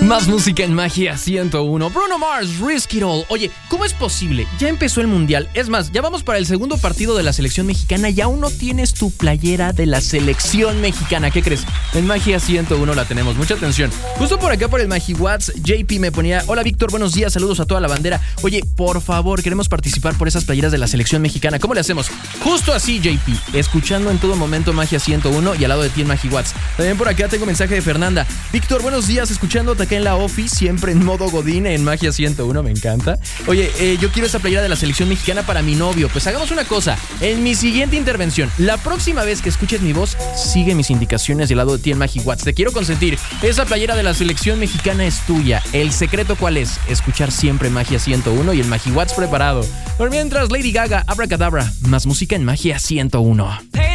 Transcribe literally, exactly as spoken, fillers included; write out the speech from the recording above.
Más música en Magia ciento uno. Bruno Mars, Risk It All. Oye, ¿cómo es posible? Ya empezó el Mundial. Es más, ya vamos para el segundo partido de la selección mexicana y aún no tienes tu playera de la selección mexicana. ¿Qué crees? En Magia ciento uno la tenemos. Mucha atención. Justo por acá por el MagiWats, J P me ponía: hola Víctor, buenos días, saludos a toda la bandera. Oye, por favor, queremos participar por esas playeras de la selección mexicana. ¿Cómo le hacemos? Justo así, J P, escuchando en todo momento Magia ciento uno y al lado de ti en MagiWats. También por acá tengo mensaje de Fernanda. Víctor, buenos días, escuchándote acá en la office, siempre en modo Godín en Magia ciento uno, me encanta. Oye, eh, yo quiero esa playera de la selección mexicana para mi novio. Pues hagamos una cosa, en mi siguiente intervención, la próxima vez que escuches mi voz, sigue mis indicaciones del lado de ti en MagiWats. Te quiero consentir, esa playera de la selección mexicana es tuya. ¿El secreto cuál es? Escuchar siempre Magia ciento uno y el MagiWats preparado. Por mientras, Lady Gaga, Abracadabra, más música en Magia ciento uno. Hey.